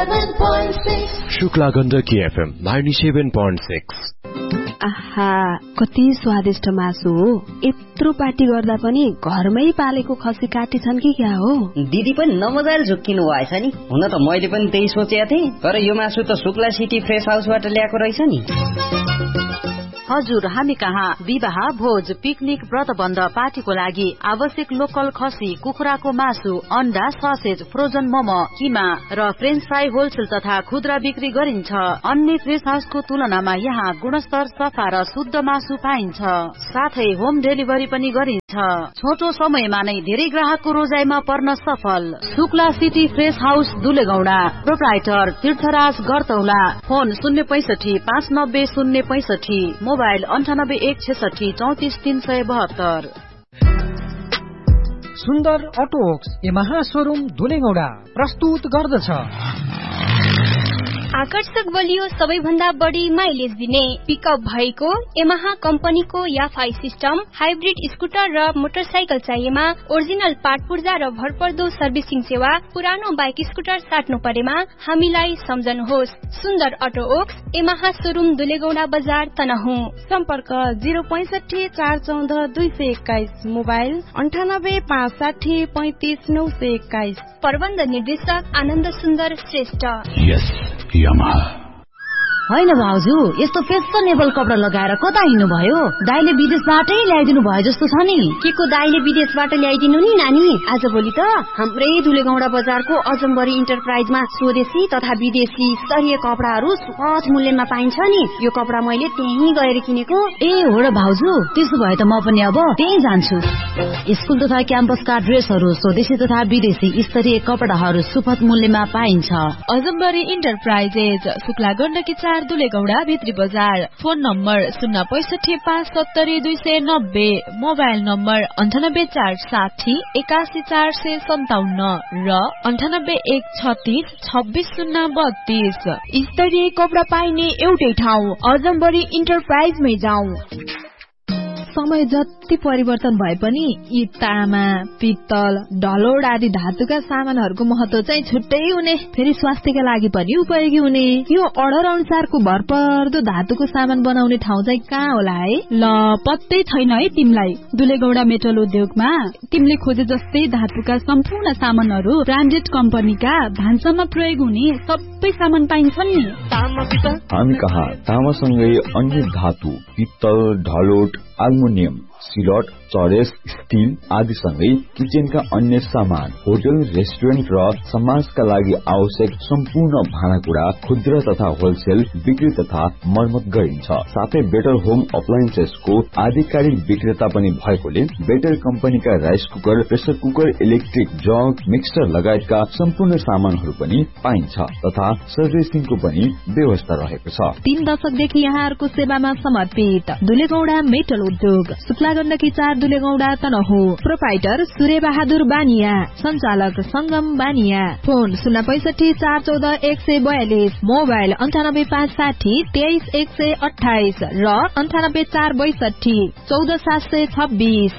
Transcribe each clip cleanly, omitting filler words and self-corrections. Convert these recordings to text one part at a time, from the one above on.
97.6 Shukla Gandaki FM 97.6। आहा, कति स्वादिष्ट मासु हो। यत्रो पार्टी गर्दा पनि घरमै पालेको खसी काटेछन् कि क्या हो? दिदी पनि नमजाले झुक्किनु भएछ नि। हुन त मैले पनि त्यही सोचेको थिएँ, तर यो मासु त शुक्ला सिटी फ्रेस हाउसबाट ल्याएको रहेछ नि। हजुर, हामी कहाँ विवाह, भोज, पिकनिक, व्रतबन्ध, पार्टीको लागि आवश्यक लोकल खसी, कुखुराको मासु, अन्डा, ससेज, फ्रोजन मोमो, किमा र फ्रेन्च फ्राई होलसेल तथा खुद्रा बिक्री गरिन्छ। अन्य फ्रेस हाउसको तुलनामा यहाँ गुणस्तर, सफा र शुद्ध मासु पाइन्छ। साथै होम डेलिभरी पनि गरिन्छ। छोटो समयमा नै धेरै ग्राहकको रोजाइमा पर्न सफल। Shukla city fresh house, दुलेगौडा। Proprietor तीर्थराज गरतौला। Phone 065 590 065, mobile 9816634372। सुन्दर अटो वर्क्स यामाहा शोरूम धुलेगौडा प्रस्तुत गर्दछ आकर्षक बलियो सबैभन्दा बढी माइलेज दिने पिकअप भएको यामाहा कम्पनीको याफाई सिस्टम, हाइब्रिड स्कुटर र मोटरसाइकल चाहिएमा ओरिजिनल पार्ट पुर्जा र भरपर्दो सर्भिसिङ सेवा। पुरानो बाइक स्कुटर साट्नु परेमा हामीलाई सम्झनुहोस्। सुन्दर अटो वर्क्स यामाहा शोरूम दुलेगौडा बजार तनहुँ। सम्पर्क 065 414 221, मोबाइल 98 560 35 921। प्रबन्ध निर्देशक आनन्द सुन्दर श्रेष्ठ। होइन भाउजू, यस्तो फेसनेबल कपडा लगाएर कता हिँड्नु भयो? दाइले विदेशबाटै ल्याइदिनु भयो जस्तो छ नि। के को दाइले विदेशबाट ल्याइदिनु नि नानी? आज भोलि त हाम्रै दुलेगौडा बजारको अजम्बरी इन्टरप्राइजमा स्वदेशी तथा विदेशी स्तरीय कपडाहरू सहज मूल्यमा पाइन्छ नि। यो कपडा मैले त्यहीँ गएर किनेको। ए हो र भाउजू, त्यसो भए त म पनि अब त्यही जान्छु। स्कुल तथा क्याम्पसका ड्रेसहरू, स्वदेशी तथा विदेशी स्तरीय कपडाहरू सुपथ मूल्यमा पाइन्छ। अजम्बरी इन्टरप्राइजेज, शुक्ला गण्डकी 4, दुलेगौडा भित्री बजार। फोन नम्बर 065 570 290, मोबाइल नम्बर 98 460 81 457 र 98 136 26 032। स्तरीय कपडा पाइने एउटै ठाउँ अजम्बरी इन्टरप्राइजमै जाउँ। समय जति परिवर्तन भए पनि यी तामा, पित्तल, ढलोड आदि धातुका सामानहरूको महत्व चाहिँ छुट्टै हुने, फेरि स्वास्थ्यका लागि पनि उपयोगी हुने। यो अर्डर अनुसारको भरपर्दो धातुको सामान बनाउने ठाउँ चाहिँ कहाँ होला है? ल, पत्तै छैन है तिमीलाई। दुलेगौडा मेटल उद्योगमा तिमीले खोजे जस्तै धातुका सम्पूर्ण सामानहरू, ब्रान्डेड कम्पनीका भान्सामा प्रयोग हुने सबै सामान पाइन्छन् नि। हामी कहाँ तामासँगै अन्य धातु, पित्तल, ढलोट, एल्युमिनियम, सिलट, चरेस, स्टिल आदि सँगै किचनका अन्य सामान, होटल, रेस्टुरेन्ट र समाजका लागि आवश्यक सम्पूर्ण भाँडाकुँडा खुद्रा तथा होलसेल बिक्री तथा मर्मत गरिन्छ। साथै बेटर होम अप्लायन्सेसको आधिकारिक विक्रेता पनि भएकोले बेटर कम्पनीका rice cooker, pressure cooker, electric jug, mixer लगायतका सम्पूर्ण सामानहरू पनि पाइन्छ तथा सर्भिसिङको पनि व्यवस्था रहेको छ। 3 दशकदेखि यहाँहरूको सेवामा समर्पित दुलेगौडा मेटल उद्योग, शुक्ला गण्डकी 4, दुलेगौडा तनहुँ। प्रोप्राइटर सूर्य बहादुर बानिया, संचालक संगम बानिया। फोन 065 414 142, मोबाइल 98 560 23 128 र 98 462 14 726।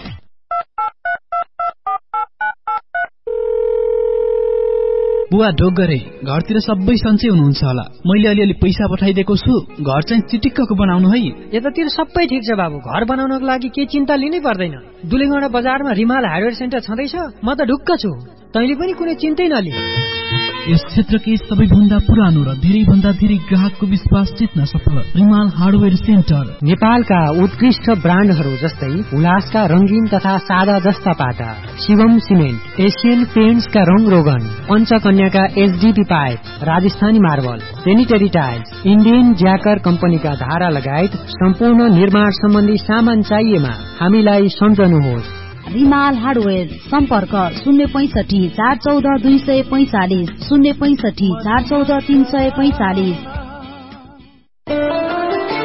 बुवा ढोक गरे, घरतिर सबै सन्चै हुनुहुन्छ होला। मैले अलिअलि पैसा पठाइदिएको छु, घर चाहिँ चिटिक्कको बनाउनु है। यतातिर सबै ठिक छ बाबु, घर बनाउनको लागि केही चिन्ता लिनै पर्दैन। दुलेगौडा बजारमा रिमाल हार्डवेयर सेन्टर छँदैछ, म त ढुक्क छु। तैँले पनि कुनै चिन्तै नलि। यस क्षेत्रकै सबैभन्दा पुरानो र धेरैभन्दा धेरै ग्राहकको विश्वास जित्न सफल रिमाल हार्डवेयर सेन्टर। नेपालका उत्कृष्ट ब्रान्डहरू जस्तै उल्लासका रंगीन तथा सादा जस्ता पाटा, शिवम सिमेन्ट, एशियन पेन्ट्सका रंग रोगन, पञ्चकन्याका HDP pipe, Rajasthani marble, sanitary tiles, Indian ज्याकर कम्पनीका धारा लगायत सम्पूर्ण निर्माण सम्बन्धी सामान चाहिएमा हामीलाई सम्झनुहोस्। रिमाल हार्डवेयर, सम्पर्क 065 414 245, 065 414 345।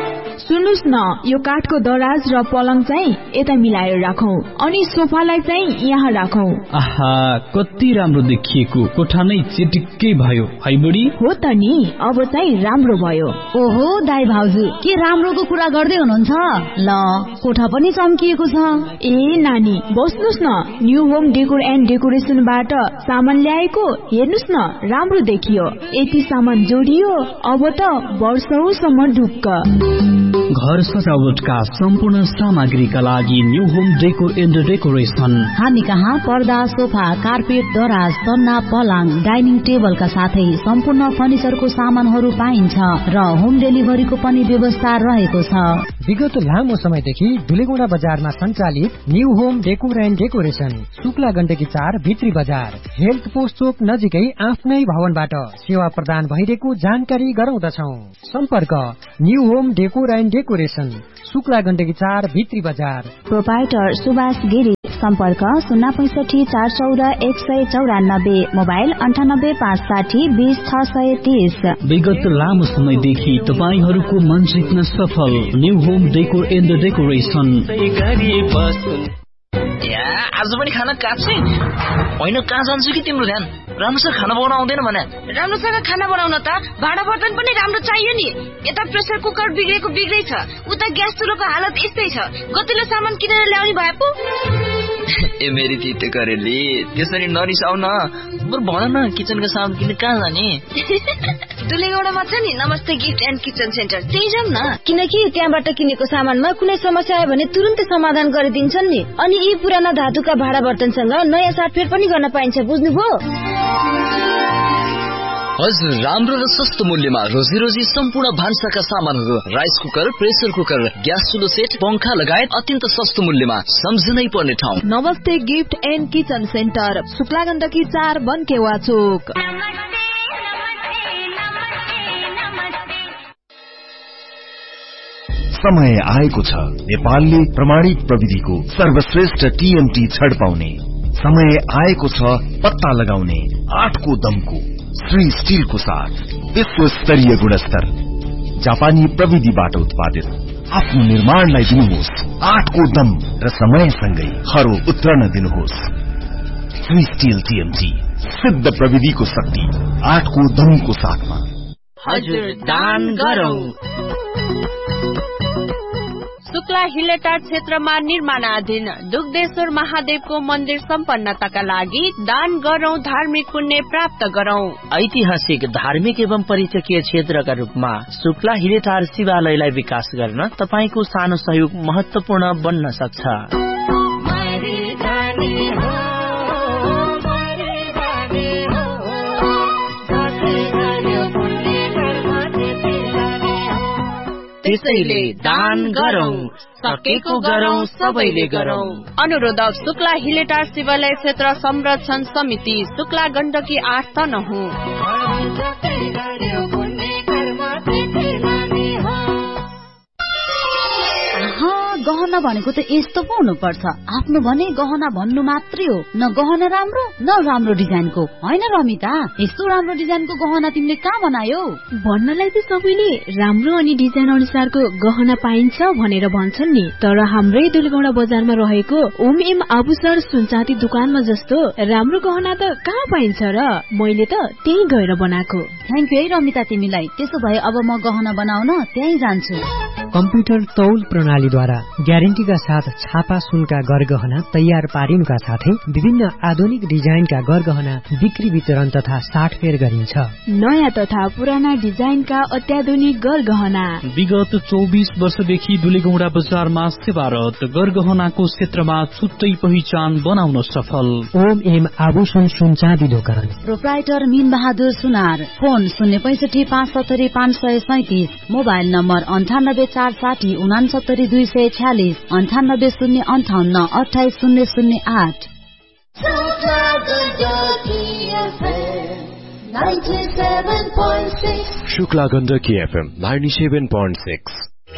सुन्नुस् न, यो काठको दराज र पलङ चाहिँ यता मिलाएर राखौं अनि सोफालाई चाहिँ यहाँ राखौं। आहा, कति राम्रो देखिएको, कोठा नै चिटिक्कै भयो है बुढी। हो त नि, अब चाहिँ राम्रो भयो। ओहो दाइ भाउजू, के राम्रोको कुरा गर्दै हुनुहुन्छ? ल, कोठा पनि चम्किएको छ। ए नानी, बस्नुस् न, न्यू होम डेकोर एन्ड डेकोरेसनबाट सामान ल्याएको, हेर्नुस् न, राम्रो देखियो। यति सामान जोडियो, अब त वर्षौसम्म ढुक्क। घर सजावटका सम्पूर्ण सामग्रीका लागि new home decor and decoration. हामी कहाँ पर्दा, सोफा, कार्पेट, दराज, तन्ना, पलङ, डाइनिङ टेबलका साथै सम्पूर्ण फर्निचरको सामानहरू पाइन्छ र होम डेलिभरीको पनि व्यवस्था रहेको छ। विगत लामो समयदेखि दुलेगौडा बजारमा सञ्चालित new home decor and decoration, Shukla Gandaki 4 भित्री बजार, हेल्थ पोस्ट चोक नजिकै आफ्नै भवनबाट सेवा प्रदान भइरहेको जानकारी गराउँदछौ। सम्पर्क new home decor and decoration, Shukla Gandaki 4 भित्री बजार। प्रोपाइटर सुभाष गिरी, सम्पर्क 065 414 194, मोबाइल 98 560 20 630। विगत लामो समयदेखि तपाईहरूको मन जित्न सफल new home decor and decoration. आज पनि खाना काट्छै होइन, कहाँ जान्छु कि तिम्रो ध्यान? राम्रोसँग खाना बनाउन आउँदैन भने? राम्रोसँग खाना बनाउन त भाँडा बर्तन पनि राम्रो चाहियो नि। यता प्रेसर कुकर बिग्रेको बिग्रै छ, उता ग्यास चुलोको हालत यस्तै छ। गतिलो सामान किनेर ल्याउने भए पो। ए मेरी तिते करेली, त्यसरी नरिसाउ न। बरु भन न, किचनका सामान किन्ने कहाँ जाने? दुलेगौडामा छ नि नमस्ते गिफ्ट एन्ड किचन सेन्टर, त्यही जाउँ न। किनकि त्यहाँबाट किनेको सामानमा कुनै समस्या आयो भने तुरुन्तै समाधान गरिदिन्छन् नि। अनि यी पुराना धातुका भाँडा बर्तनसँग नयाँ साटफेर पनि गर्न पाइन्छ, बुझ्नुभयो? हजुर, राम्रो र सस्तो मूल्यमा रोजी सम्पूर्ण भान्साका सामानहरू, rice cooker, pressure cooker, gas चुलो set, पंखा लगायत अत्यन्त सस्तो मूल्यमा सम्झनै पर्ने ठाउँ नमस्ते gift and kitchen centre, Shukla Gandaki 4 बनकेवा चोक। समय आएको छ नेपालले प्रमाणित प्रविधिको सर्वश्रेष्ठ टीएमटी छड पाउने। समय आएको छ पत्ता लगाउने 8को दमको श्री स्टिलको साथ विश्व स्तरीय गुणस्तर जापानी प्रविधिबाट उत्पादित आफ्नो निर्माणलाई दिनुहोस् 8को दम र समयसँगै खरो उत्रन दिनुहोस्। श्री स्टिल टीएमटी, सिद्ध प्रविधिको शक्ति 8को दमको साथमा। हजुर, दान गरौँ। शुक्ला हिलेटार क्षेत्रमा निर्माणाधीन दुग्धेश्वर महादेवको मन्दिर सम्पन्नताका लागि दान गरौं, धार्मिक पुण्य प्राप्त गरौं। ऐतिहासिक, धार्मिक एवं पर्यटकीय क्षेत्रका रूपमा शुक्ला हिलेटार शिवालयलाई विकास गर्न तपाईको सानो सहयोग महत्वपूर्ण बन्न सक्छ। त्यसैले दान गरौं, सकेको गरौं, सबैले गरौं। अनुरोध शुक्ला हिलेटार शिवालय क्षेत्र संरक्षण समिति, शुक्ला गण्डकी 8 तनहुँ। गहना भनेको त यस्तो पो हुनुपर्छ। आफ्नो भने गहना भन्नु मात्रै हो, न गहना राम्रो न राम्रो डिजाइनको। होइन रमिता, यस्तो राम्रो डिजाइनको गहना तिमीले कहाँ बनायो? भन्नलाई त सबैले राम्रो अनि डिजाइन अनुसारको गहना पाइन्छ भनेर भन्छन् नि, तर हाम्रै दुलेगौडा बजारमा रहेको ओम एम आभूषण सुनचाँदी दुकानमा जस्तो राम्रो गहना त कहाँ पाइन्छ र? मैले त त्यही गएर बनाएको। थ्याङ्क यू है रमिता तिमीलाई। त्यसो भए अब म गहना बनाउन त्यही जान्छु। कम्प्युटर तौल प्रणालीद्वारा ग्यारेन्टीका साथ छापा सुनका गरगहना तयार पारिनुका साथै विभिन्न आधुनिक डिजाइनका गरगहना बिक्री वितरण तथा साटफेर गरिन्छ। नयाँ तथा पुराना डिजाइनका अत्याधुनिक गरगहना विगत 24 वर्षदेखि दुलेगौडा बजारमा सेवारत, गरगहनाको क्षेत्रमा छुट्टै पहिचान बनाउन सफल ओम एम आभूषण सुनचाँदी दोकान। प्रोप्राइटर मीन बहादुर सुनार, phone 065 570 537, mobile number 98 460 69 246, 98 058 28 008। Shukla Gandaki FM 97.6।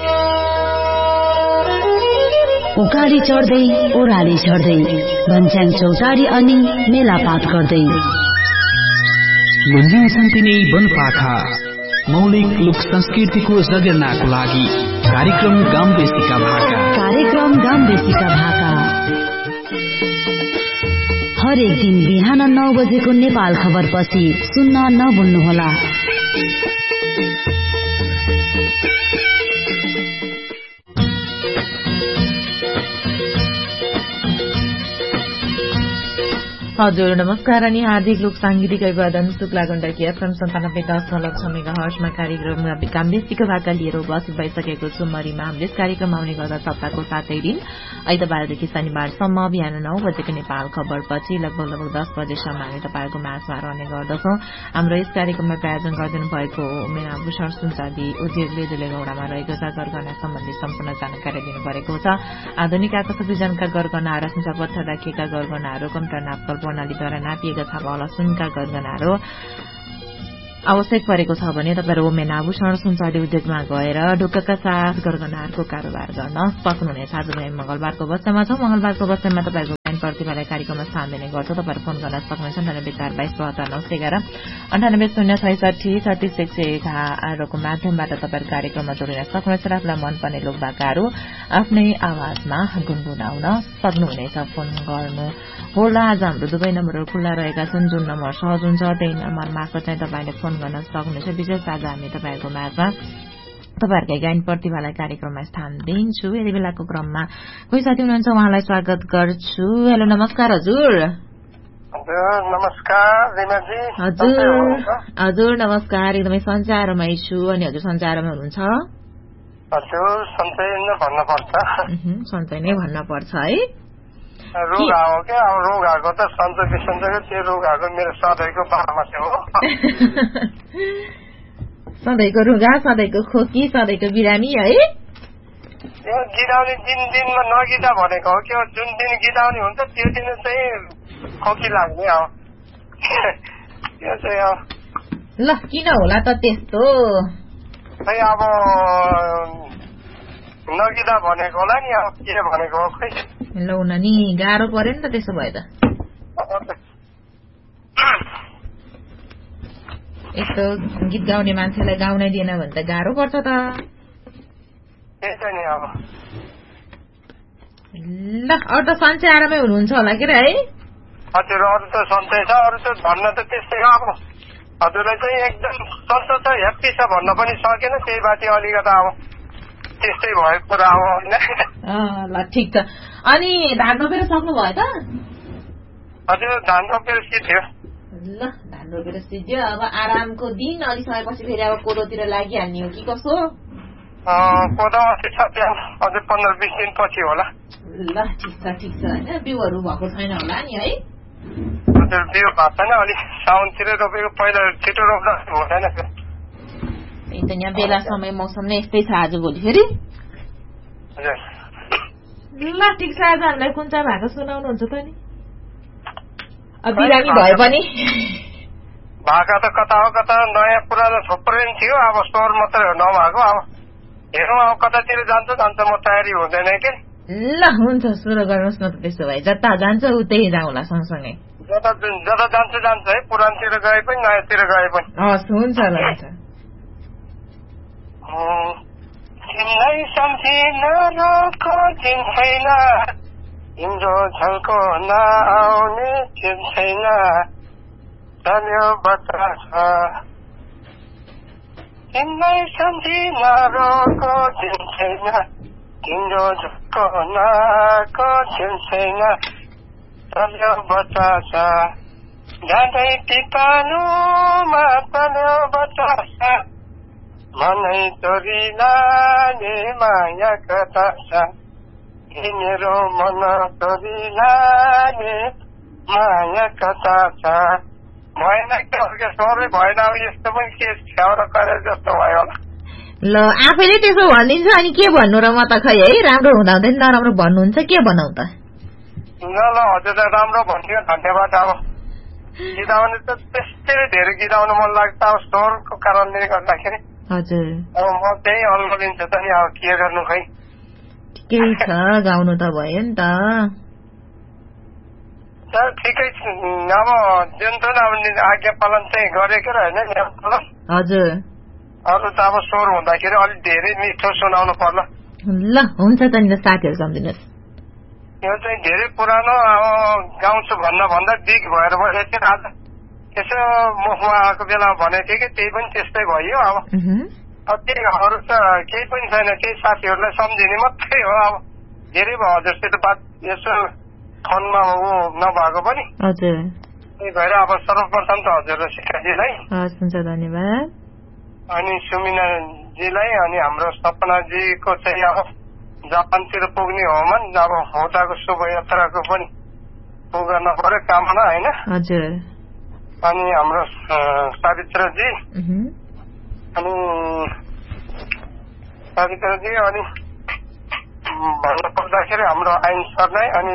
उकाली चढ्दै ओह्राली चढ्दै भन्छन् चौतारी अनि मेला पात गर्दै लुम्बिङ सन्तिनी बनपाखा मौलिक लोक संस्कृतिको जगेर्नाको लागि कार्यक्रम गाउँ बेसीका भाका हरेक दिन बिहान 9 बजेको नेपाल खबर पछि सुन्न नभुल्नुहोला। हजुर नमस्कार अनि हार्दिक लोक सांगीतिक अभिवादन। शुक्ला गण्डकी एफएम 97.6 मेगाहर्जमा कार्यक्रम कामबेसीको भाका लिएर उपस्थित भइसकेको छु। मरिमा हामीले कार्यक्रम आउने गर्दा सप्ताहको 7 दिन आइतबारदेखि शनिबारसम्म बिहान 9 बजेको नेपाल खबर पछि लगभग 10 बजेसम्म हामी तपाईहरुको माझमा रहने गर्दछौं। हाम्रो यस कार्यक्रममा प्रायोजन गरिदिनु भएको मेना भूषण सुनचाँदी उद्योगले दुलेगौडामा रहेको छ गरगहना सम्बन्धी सम्पूर्ण जानकारी दिनु परेको छ। आधुनिक आकर्षक गरगहना र पत्थर राखिएका गरगहनाहरू कम्प्युटर नापतोल प्रणालीद्वारा नापिएका छापावाला सुनका गरगहनाहरू आवश्यक परेको छ भने तपाईहरु मेना भूषण सुनचाँदी उद्योगमा गएर ढुक्कका साथ गरगहनाहरूको कारोबार गर्न सक्नुहुनेछ। आज हामी मंगलबारको बच्चामा छौं। मंगलबारको बच्चामा तपाईहरुको प्रतिभालाई कार्यक्रममा स्थान दिने गर्छ। तपाईहरु फोन गर्न सक्नुहुन्छ 9842272911 9806633611 को माध्यमबाट तपाईहरु कार्यक्रममा जोडिन सक्नुहुन्छ र आफूलाई मनपर्ने लोकभाकाहरू आफ्नै आवाजमा गुनगुनाउन सक्नुहुनेछ। फोन गर्नु होला। आज हाम्रो दुवै नम्बरहरू खुल्ला रहेका छन्। जुन नम्बर सहज हुन्छ त्यही नम्बर मार्फत चाहिँ तपाईले फोन गर्न सक्नुहुनेछ। विशेष आज हामी तपाईहरुको माझमा तपाईहरुकै गायन प्रतिभालाई कार्यक्रममा स्थान दिन्छु। यति बेलाको क्रममा कोही साथी हुनुहुन्छ उहाँलाई स्वागत गर्छु। हेलो नमस्कार हजुर। नमस्कार रिमाजी। हजुर नमस्कार। एकदमै सञ्चारमा छु। अनि हजुर सञ्चारमा हुनुहुन्छ? हजुर सञ्चै नै भन्न पर्छ। सञ्चै नै भन्न पर्छ है। रोग आयो क्या अब रोग आएको त सन्चो बिसन्चोको त्यो रोग आएको मेरो सधैँको बारमासे हो। सधैँको रुगा सधैँको खोकी सधैँको बिरामी है। यो गिदाउने दिनमा नगिदा भनेको हो कि जुन दिन गिदाउने हुन्छ त्यो दिन चाहिँ खोकी लाग्ने हो। त्यो चाहिँ अब ल किन होला त त्यस्तो खै अब नगिदा भनेको होला नि अब के भनेको हो खै। ल हुन नि गाह्रो पर्यो नि त त्यसो भए त। यस्तो गीत गाउने मान्छेलाई गाउनै दिएन भने त गाह्रो पर्छ त। ल अरू त सन्चै आरामै हुनुहुन्छ होला के है? हजुर अरू त सन्चै छ। अरू त भन्न त त्यस्तै हो। अब हजुरलाई चाहिँ एकदम सन्चो छ ह्याप्पी छ भन्न पनि सकेन। त्यही बाटी अलिकता अब त्यस्तै भएको कुरा हो होइन। ल ठिक छ। अनि धान रोपेर सक्नुभयो त? हजुर धान रोपेर सिद्धियो। ल धान रोपेर सिद्धियो। अब आरामको दिन अलि समयपछि फेरि अब कोदोतिर लागिहाल्ने हो कि कसो? कोदो अस्ति छ त्यहाँ अझै 15-20 दिन पछि होला। ल ठिक छ होइन। बिउहरू भएको छैन होला नि है? हजुर बिउ भएको छैन। अलिक साउनतिर रोपेको पहिला छिटो रोप्दा हुँदैन। त्यही त यहाँ बेला समय मौसम नै यस्तै छ आज भोलि फेरि। ल ठिक छ। आज हामीलाई कुन चाहिँ भाका सुनाउनुहुन्छ त नि? बिरामी भए पनि भाका त कता हो कता नयाँ पुरानो थुप्रै थियो। अब स्वर मात्रै हो नभएको। अब हेरौँ अब कतातिर जान्छ म तयारी हुँदैन कि। ल हुन्छ सुरु गर्नुहोस् न त। त्यसो भए जता जान्छ उतै जाउँला सँगसँगै। जता जान्छ है। पुरानतिर गए पनि नयाँतिर गए पनि। हस् हुन्छ ल हुन्छ। तिमीलाई सम्झिन रोको दिन छैन तिम्रो झल्को नआउने दिन छैन चल्यो बतास। तिमीलाई सम्झिन रोको दिन छैन तिम्रो झल्को नआएको दिन छैन चल्यो बतास। जाँदै पिपालुमा चल्यो बतास मनै तोरिलाले माया कता छ मेरो मन तोरिलाले माया कता छ। भएन क्या स्वरै भएन। अब यस्तो पनि के छ्याउरा गरेर जस्तो भयो होला। ल आफैले त्यसो भनिदिन्छ अनि के भन्नु र म त खै है। राम्रो हुँदा हुँदैन नराम्रो भन्नुहुन्छ के बनाउ त। ल हजुरलाई राम्रो भनिदियो धन्यवाद। अब गिदाउने त त्यस्तै धेरै गिदाउनु मन लाग्छ अब स्वरको कारणले गर्दाखेरि। हजुर अब म त्यही अल्मलिन्छ त नि। अब के गर्नु खै। ठिकै छ गाउनु त भयो नि त। ठिकै छ। अब जुन जुन अब आज्ञा पालन चाहिँ गरेको होइन। हजुर अरू त अब स्वर हुँदाखेरि अलिक धेरै मिठो सुनाउनु पर्ला। ल हुन्छ त नि, साथीहरू सम्झिनुहोस्। यो चाहिँ धेरै पुरानो गाउँछु भन्दा बिग भएर बसेको थिएँ। आज यसो मुखमा आएको बेला भनेको थिएँ कि त्यही पनि त्यस्तै भयो। अब त्यही अरू त केही पनि छैन, केही साथीहरूलाई सम्झिने मात्रै हो। अब धेरै भयो हजुरसित बात यसो फोनमा नभएको पनि। हजुर, त्यही भएर अब सर्वप्रथम त हजुर शिखाजीलाई, हुन्छ धन्यवाद, अनि सुमिनाजीलाई, अनि हाम्रो सपनाजीको चाहिँ अब जापानतिर पुग्ने हो मन, अब होटाको शोभायात्राको पनि पुग्न पर्यो कामना होइन। हजुर, अनि हाम्रो सावित्रजी, अनि सावित्रजी, अनि भन्नु पर्दाखेरि हाम्रो आइन सर नै, अनि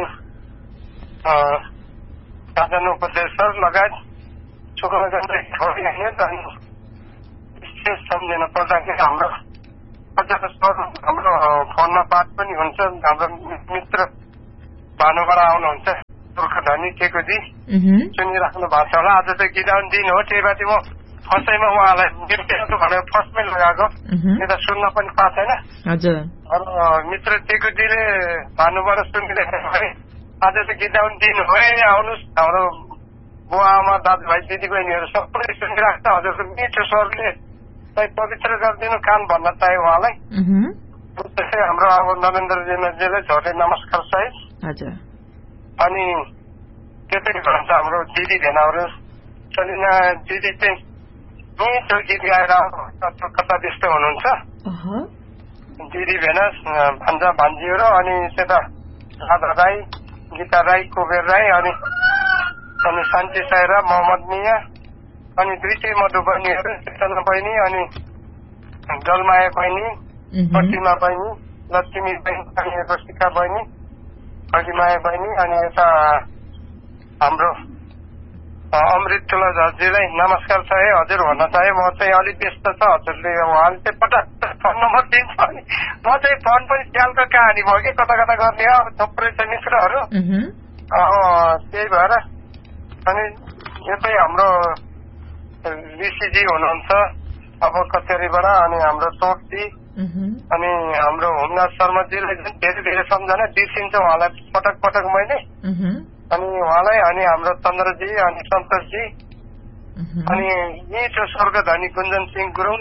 शासन उपदेश सर लगायत शुक्रगन्ज अनि विशेष सम्झिनु पर्दाखेरि हाम्रो हाम्रो फोनमा बात पनि हुन्छ। हाम्रो मित्र भानुबाट आउनुहुन्छ गोर्खाधनी टेकोजी, सुनिराख्नु भएको छ होला। आज चाहिँ गिदाउने दिन हो, त्यही भएर म फर्स्टैमा उहाँलाई बिर्सेको भनेर फर्स्टमै लगाएको, यो त सुन्न पनि पाएको छैन। हजुर, मित्र टेकोजीले भानुबाट सुनिरहेको भए आज चाहिँ गिदाउने दिन हो, आउनुहोस्, हाम्रो बुवा आमा दाजुभाइ दिदीबहिनीहरू सबैले सुनिराख्छ। हजुरको मिठो स्वरले पवित्र गरिदिनु कान भन्न चाहे उहाँलाई। त्यसै हाम्रो अब नरेन्द्रजीलाई झोटे नमस्कार सहित। हजुर, अनि त्यतै भन्छ हाम्रो दिदी भेनाहरू, सलिना दिदी चाहिँ मिठो गीत गाएर कता त्यस्तो हुनुहुन्छ। दिदी भेना भान्जा भान्जीहरू, अनि त्यता राधा राई, गीता राई, कुबेर राई, अनि शान्ति सायरा, मोहम्मद मिया, अनि दुईटै मधु बहिनीहरू, चेतना बहिनी, अनि जलमाया बहिनी, प्रतिमा बहिनी, लक्ष्मी बहिनी, अनि रसिका बहिनी, हरिमाया बहिनी, अनि यता हाम्रो अमृत तुलजीलाई नमस्कार चाहे हजुर भन्न चाहे। म चाहिँ अलिक व्यस्त छ, हजुरले उहाँले चाहिँ पटक फोन नम्बर दिन्छ अनि म चाहिँ फोन पनि च्यालको कहानी भयो कि कता कता गर्ने हो, थुप्रै छ मित्रहरू। त्यही भएर अनि यो चाहिँ हाम्रो ऋषिजी हुनुहुन्छ अब कचेरीबाट, अनि हाम्रो तोटजी, अनि हाम्रो हुमनाथ शर्माजीलाई धेरै धेरै सम्झना बिर्सिन्छ उहाँलाई पटक पटक मैले, अनि उहाँलाई, अनि हाम्रो चन्द्रजी, अनि सन्तोषजी, अनि मिठो स्वर्गधनी कुञ्जन सिंह गुरुङ,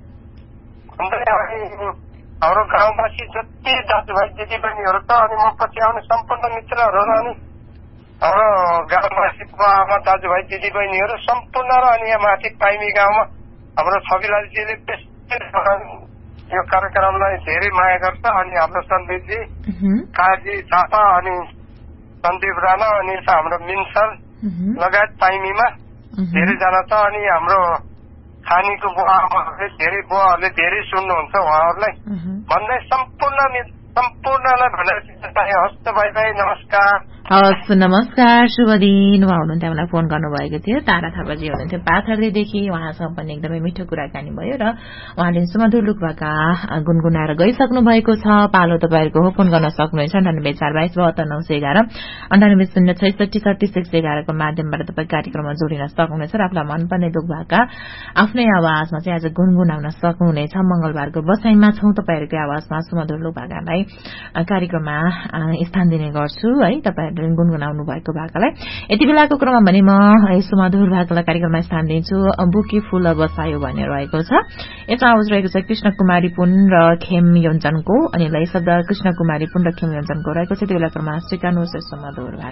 अनि हाम्रो गाउँवासी जति दाजुभाइ दिदीबहिनीहरू छ, अनि म पछि आउने सम्पूर्ण मित्रहरू, अनि हाम्रो गाउँवासी बुवा आमा दाजुभाइ दिदीबहिनीहरू सम्पूर्ण, र अनि यहाँ माथि पाइमी गाउँमा हाम्रो छविलालजीले यो कार्यक्रमलाई धेरै माया गर्छ। अनि हाम्रो सन्दीपजी, काजी थापा, अनि सन्दीप राणा, अनि हाम्रो मिन्सर लगायत पाइमीमा धेरैजना छ। अनि हाम्रो खानीको बुवा आमाहरूले धेरै सुन्नुहुन्छ उहाँहरूलाई भन्दै सम्पूर्णलाई भनेर हस्त बाई बाई, नमस्कार। हस्, नमस्कार, शुभ दिन। उहाँ हुनुहुन्थ्यो, हामीलाई फोन गर्नुभएको थियो, तारा थापाजी हुनुहुन्थ्यो पाथरदेखि। उहाँसँग पनि एकदमै मिठो कुराकानी भयो र उहाँले सुमधुर लुकभाका गुनगुनाएर गइसक्नु भएको छ। पालो तपाईँहरूको हो, फोन गर्न सक्नुहुन्छ 9842272911 9806633611 को माध्यमबाट तपाईँ कार्यक्रममा जोडिन सक्नुहुनेछ र आफूलाई मनपर्ने लुकभाका आफ्नै आवाजमा चाहिँ आज गुनगुनाउन सक्नुहुनेछ। मंगलबारको बसाइमा छौं, तपाईँहरूकै आवाजमा सुमधुर लुकभाकालाई कार्यक्रममा स्थान दिने गर्छु है, तपाईँ गुनगुनाउनु भएको भाकालाई। यति बेलाको क्रममा भने म सुमधुर भाकालाई कार्यक्रममा स्थान दिन्छु। बुकी फूल बसायो भन्ने रहेको छ। यसमा आवाज रहेको छ कृष्ण कुमारी पुन र खेम योन्जनको, अनि लय शब्द कृष्ण कुमारी पुन र खेम योन्जनको रहेको छ। यति बेला क्रममा स्वीकार्नुहोस् सुमधुर भाका।